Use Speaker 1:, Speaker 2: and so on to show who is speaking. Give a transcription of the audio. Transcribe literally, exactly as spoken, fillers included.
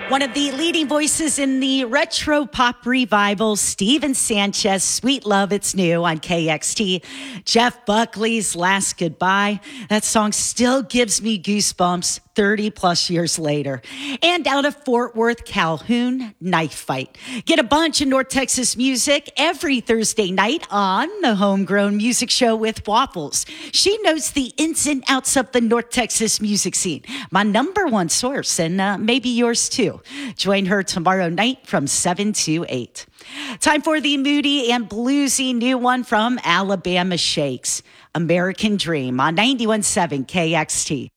Speaker 1: One of the leading voices in the retro pop revival, Steven Sanchez, Sweet Love, It's New on K X T. Jeff Buckley's Last Goodbye. That song still gives me goosebumps thirty plus years later. And out of Fort Worth, Calhoun, Knife Fight. Get a bunch of North Texas music every Thursday night on the Homegrown Music Show with Waffles. She knows the ins and outs of the North Texas music scene. My number one source, and uh, maybe yours too. Join her tomorrow night from seven to eight. Time for the moody and bluesy new one from Alabama Shakes. American Dream on ninety-one point seven K X T.